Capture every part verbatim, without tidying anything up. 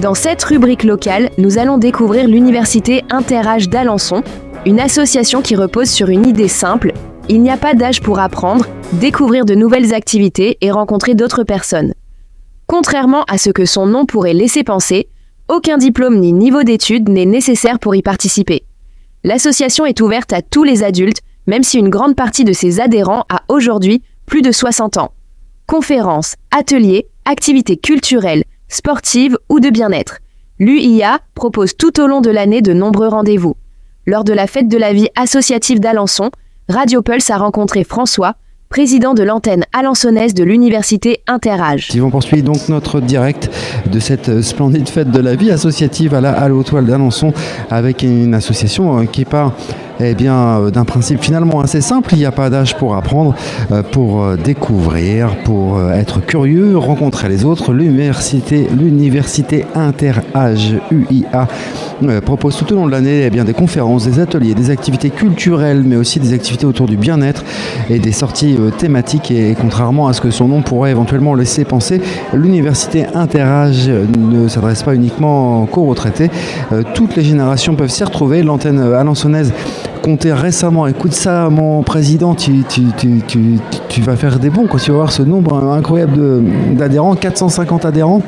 Dans cette rubrique locale, nous allons découvrir l'Université Interage d'Alençon, une association qui repose sur une idée simple. Il n'y a pas d'âge pour apprendre, découvrir de nouvelles activités et rencontrer d'autres personnes. Contrairement à ce que son nom pourrait laisser penser, aucun diplôme ni niveau d'études n'est nécessaire pour y participer. L'association est ouverte à tous les adultes, même si une grande partie de ses adhérents a aujourd'hui plus de soixante ans. Conférences, ateliers, activités culturelles, sportives ou de bien-être. L'U I A propose tout au long de l'année de nombreux rendez-vous. Lors de la fête de la vie associative d'Alençon, Radio Pulse a rencontré François, président de l'antenne alençonnaise de l'Université Interage. On poursuit donc notre direct de cette splendide fête de la vie associative à la Halle aux Toiles d'Alençon avec une association qui part eh bien, d'un principe finalement assez simple. Il n'y a pas d'âge pour apprendre, pour découvrir, pour être curieux, rencontrer les autres. L'université, l'université Interage U I A propose tout au long de l'année eh bien, des conférences, des ateliers, des activités culturelles, mais aussi des activités autour du bien-être et des sorties thématiques. Et contrairement à ce que son nom pourrait éventuellement laisser penser, l'université Interage ne s'adresse pas uniquement qu'aux retraités. Toutes les générations peuvent s'y retrouver. L'antenne alençonnaise comptait récemment, écoute ça mon président, tu, tu, tu, tu, tu vas faire des bons quand tu vas voir ce nombre incroyable de, d'adhérents, quatre cent cinquante adhérents.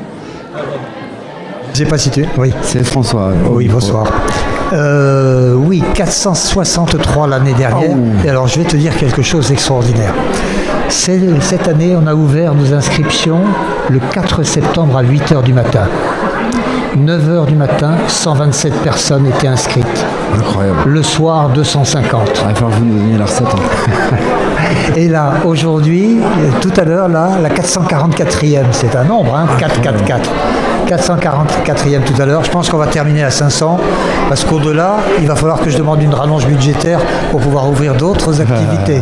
Je n'ai pas cité, oui. C'est François. Oui, bonsoir. Euh, oui, quatre cent soixante-trois l'année dernière. Oh. Et alors, je vais te dire quelque chose d'extraordinaire. C'est, cette année, on a ouvert nos inscriptions le quatre septembre à huit heures du matin. neuf heures du matin, cent vingt-sept personnes étaient inscrites. Incroyable. Le soir, deux cent cinquante. Il va falloir que vous nous donniez la recette. Hein. Et là, aujourd'hui, tout à l'heure, là, la quatre cent quarante-quatrième, c'est un nombre, hein, quatre cent quarante-quatre. quatre cent quarante-quatrième tout à l'heure. Je pense qu'on va terminer à cinq cents, parce qu'au-delà, il va falloir que je demande une rallonge budgétaire pour pouvoir ouvrir d'autres activités.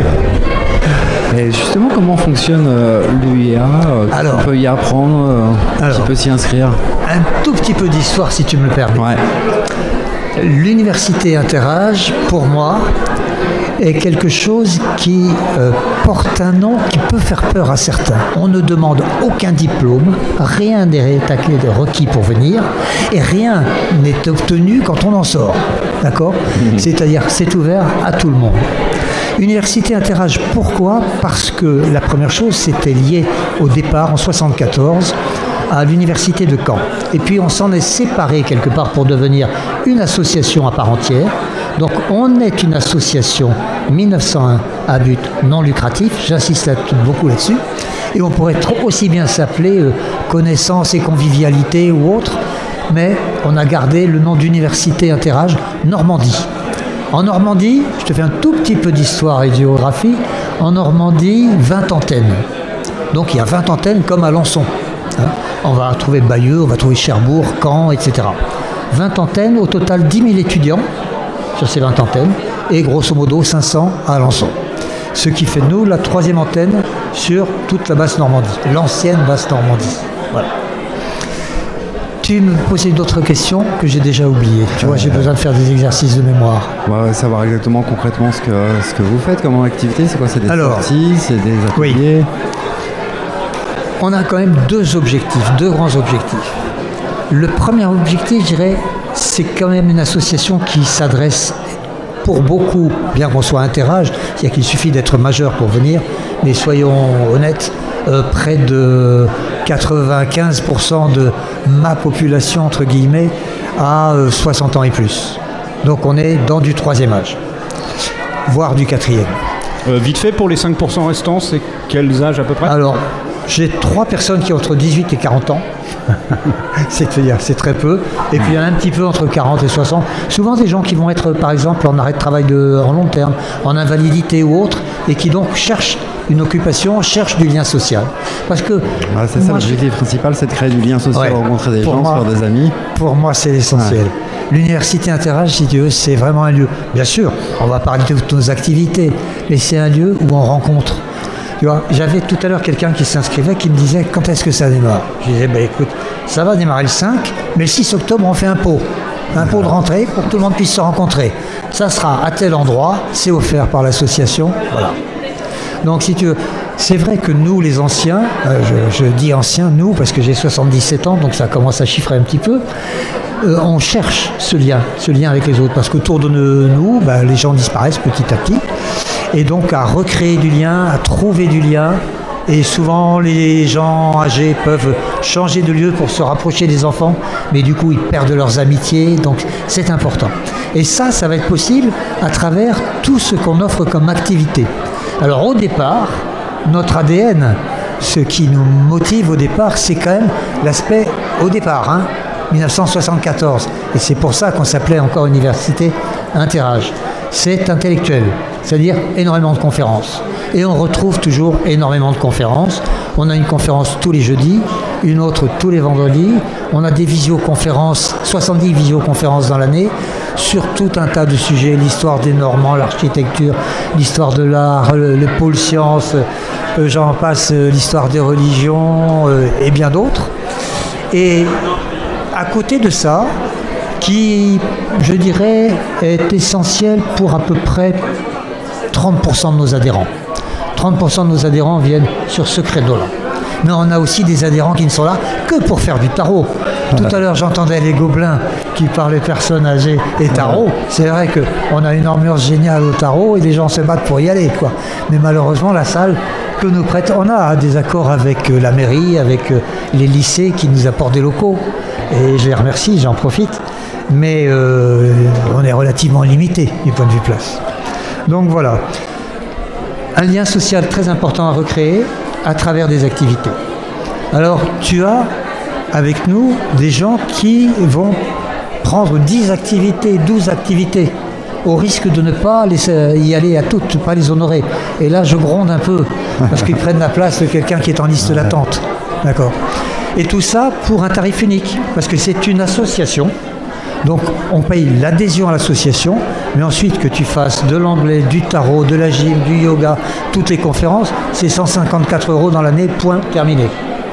Et justement, comment fonctionne euh, l'U I A euh, alors, Qui peut y apprendre euh, alors, Qui peut s'y inscrire? Un tout petit peu d'histoire, si tu me le permets. Ouais. L'Université Interage, pour moi, est quelque chose qui euh, porte un nom qui peut faire peur à certains. On ne demande aucun diplôme, rien n'est requis pour venir, et rien n'est obtenu quand on en sort. D'accord ? Mmh. C'est-à-dire, c'est ouvert à tout le monde. Université Interage, pourquoi ? Parce que la première chose, c'était lié au départ en soixante-quatorze à l'université de Caen. Et puis on s'en est séparé quelque part pour devenir une association à part entière. Donc on est une association mille neuf cent un à but non lucratif, j'insiste beaucoup là-dessus. Et on pourrait aussi bien s'appeler euh, Connaissance et Convivialité ou autre, mais on a gardé le nom d'Université Interage Normandie. En Normandie, je te fais un tout petit peu d'histoire et de géographie, en Normandie, vingt antennes. Donc il y a vingt antennes comme à Alençon. Hein. On va trouver Bayeux, on va trouver Cherbourg, Caen, et cetera. vingt antennes, au total dix mille étudiants sur ces vingt antennes, et grosso modo cinq cents à Alençon. Ce qui fait de nous la troisième antenne sur toute la basse Normandie, l'ancienne basse Normandie. Voilà. Tu me posais d'autres questions que j'ai déjà oubliées. Tu vois, j'ai besoin de faire des exercices de mémoire. On va savoir exactement concrètement ce que, ce que vous faites comme activité. C'est quoi ? C'est des Alors, sorties, c'est des ateliers ? Oui. On a quand même deux objectifs, deux grands objectifs. Le premier objectif, je dirais, c'est quand même une association qui s'adresse pour beaucoup, bien qu'on soit Interage, c'est-à-dire qu'il suffit d'être majeur pour venir, mais soyons honnêtes, euh, près de quatre-vingt-quinze pour cent de ma population, entre guillemets, a euh, soixante ans et plus. Donc on est dans du troisième âge, voire du quatrième. Euh, vite fait, pour les cinq pour cent restants, c'est quels âges à peu près ? Alors, j'ai trois personnes qui ont entre dix-huit et quarante ans. C'est-à-dire, c'est très peu. Et puis il y en a un petit peu entre quarante et soixante. Souvent des gens qui vont être, par exemple, en arrêt de travail de, en long terme, en invalidité ou autre, et qui donc cherchent une occupation, cherchent du lien social. Parce que ah, c'est ça, l'objectif principal, c'est de créer du lien social, ouais, rencontrer des gens, moi, se faire des amis. Pour moi, c'est l'essentiel. Ouais. L'Université Interage, si tu veux, c'est vraiment un lieu. Bien sûr, on va parler de toutes nos activités, mais c'est un lieu où on rencontre. Tu vois, j'avais tout à l'heure quelqu'un qui s'inscrivait qui me disait quand est-ce que ça démarre. Je disais bah, écoute, ça va démarrer le cinq, mais le six octobre on fait un pot. Un pot de rentrée pour que tout le monde puisse se rencontrer. Ça sera à tel endroit, c'est offert par l'association. Voilà. Donc si tu veux, c'est vrai que nous, les anciens, euh, je, je dis anciens, nous, parce que j'ai soixante-dix-sept ans, donc ça commence à chiffrer un petit peu, euh, on cherche ce lien, ce lien avec les autres, parce qu'autour de nous, bah, les gens disparaissent petit à petit, et donc à recréer du lien, à trouver du lien, et souvent les gens âgés peuvent changer de lieu pour se rapprocher des enfants, mais du coup ils perdent leurs amitiés, donc c'est important. Et ça, ça va être possible à travers tout ce qu'on offre comme activité. Alors au départ, notre A D N, ce qui nous motive au départ, c'est quand même l'aspect au départ, hein, dix-neuf cent soixante-quatorze. Et c'est pour ça qu'on s'appelait encore Université Interage. C'est intellectuel, c'est-à-dire énormément de conférences. Et on retrouve toujours énormément de conférences. On a une conférence tous les jeudis, une autre tous les vendredis. On a des visioconférences, soixante-dix visioconférences dans l'année, sur tout un tas de sujets, l'histoire des Normands, l'architecture, l'histoire de l'art, le, le pôle sciences, euh, j'en passe, euh, l'histoire des religions euh, et bien d'autres. Et à côté de ça, qui, je dirais, est essentiel pour à peu près trente pour cent de nos adhérents. trente pour cent de nos adhérents viennent sur ce créneau-là. Mais on a aussi des adhérents qui ne sont là que pour faire du tarot. Tout à l'heure, j'entendais les gobelins qui parlaient personnes âgées et tarot. C'est vrai qu'on a une ambiance géniale au tarot et les gens se battent pour y aller, quoi. Mais malheureusement, la salle que nous prête, on a des accords avec la mairie, avec les lycées qui nous apportent des locaux. Et je les remercie, j'en profite. Mais euh, on est relativement limité du point de vue place. Donc voilà. Un lien social très important à recréer à travers des activités. Alors, tu as avec nous des gens qui vont prendre dix activités, douze activités, au risque de ne pas les, y aller à toutes, ne pas les honorer. Et là, je gronde un peu, parce qu'ils prennent la place de quelqu'un qui est en liste d'attente. D'accord. Et tout ça pour un tarif unique, parce que c'est une association. Donc on paye l'adhésion à l'association, mais ensuite que tu fasses de l'anglais, du tarot, de la gym, du yoga, toutes les conférences, c'est cent cinquante-quatre euros dans l'année, point, terminé.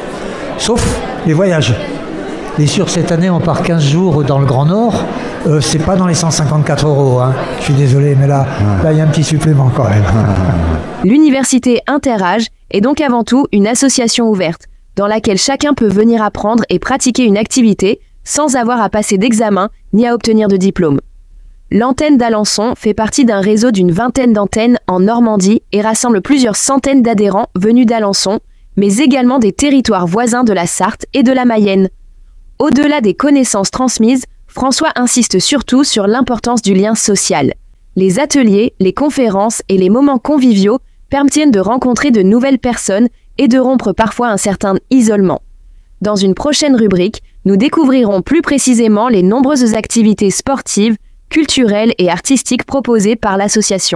Sauf les voyages. Et sur cette année, on part quinze jours dans le Grand Nord, euh, c'est pas dans les cent cinquante-quatre euros, hein. Je suis désolé, mais là, là, il y a un petit supplément quand même. L'Université Interage est donc avant tout une association ouverte, dans laquelle chacun peut venir apprendre et pratiquer une activité sans avoir à passer d'examen ni à obtenir de diplôme. L'antenne d'Alençon fait partie d'un réseau d'une vingtaine d'antennes en Normandie et rassemble plusieurs centaines d'adhérents venus d'Alençon, mais également des territoires voisins de la Sarthe et de la Mayenne. Au-delà des connaissances transmises, François insiste surtout sur l'importance du lien social. Les ateliers, les conférences et les moments conviviaux permettent de rencontrer de nouvelles personnes et de rompre parfois un certain isolement. Dans une prochaine rubrique, nous découvrirons plus précisément les nombreuses activités sportives, culturelles et artistiques proposées par l'association.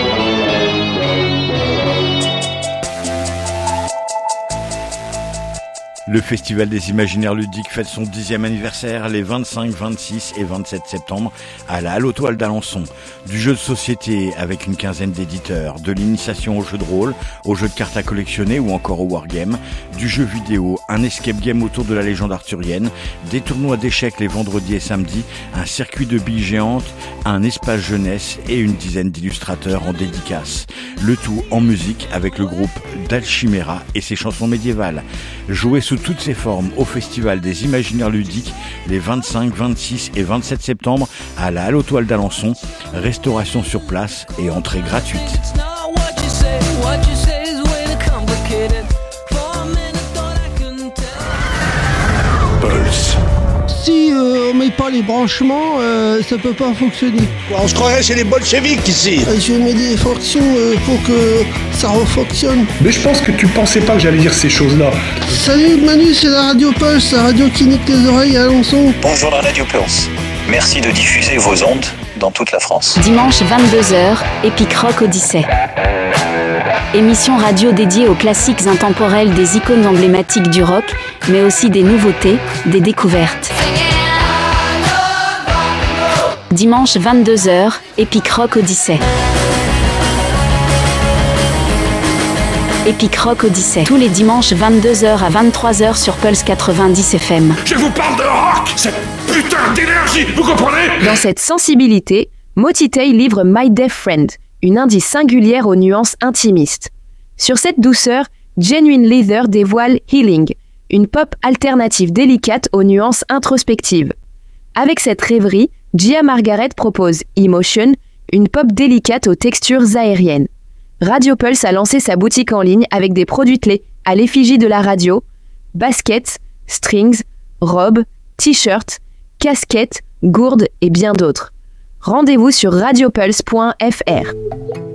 Le Festival des Imaginaires Ludiques fête son dixième anniversaire les vingt-cinq, vingt-six et vingt-sept septembre à la Halle aux Toiles d'Alençon. Du jeu de société avec une quinzaine d'éditeurs, de l'initiation au jeu de rôle, au jeu de cartes à collectionner ou encore au wargame, du jeu vidéo, un escape game autour de la légende arthurienne, des tournois d'échecs les vendredis et samedis, un circuit de billes géantes, un espace jeunesse et une dizaine d'illustrateurs en dédicace. Le tout en musique avec le groupe Dalchimera et ses chansons médiévales. Jouez sous toutes ses formes au Festival des Imaginaires Ludiques les vingt-cinq, vingt-six et vingt-sept septembre à la Halle aux Toiles d'Alençon. Restauration sur place et entrée gratuite. Pulse. Si euh, on met pas les branchements, euh, ça peut pas fonctionner. On se croirait chez les bolcheviks ici. Euh, je mets des fonctions euh, pour que ça refonctionne. Mais je pense que tu pensais pas que j'allais dire ces choses-là. Salut Manu, c'est la Radio Pulse, la radio qui nique les oreilles à Alençon. Bonjour la Radio Pulse. Merci de diffuser vos ondes dans toute la France. Dimanche vingt-deux heures, Epic Rock Odyssey. Émission radio dédiée aux classiques intemporels des icônes emblématiques du rock, mais aussi des nouveautés, des découvertes. Dimanche vingt-deux heures, Epic Rock Odyssey. Epic Rock Odyssey. Tous les dimanches vingt-deux heures à vingt-trois heures sur Pulse quatre-vingt-dix F M. Je vous parle de rock, cette putain d'énergie, vous comprenez ? Dans cette sensibilité, Motitei livre My Deaf Friend, une indice singulière aux nuances intimistes. Sur cette douceur, Genuine Leather dévoile Healing, une pop alternative délicate aux nuances introspectives. Avec cette rêverie, Gia Margaret propose Emotion, une pop délicate aux textures aériennes. Radio Pulse a lancé sa boutique en ligne avec des produits clés à l'effigie de la radio, baskets, strings, robes, t-shirts, casquettes, gourdes et bien d'autres. Rendez-vous sur radiopulse point f r.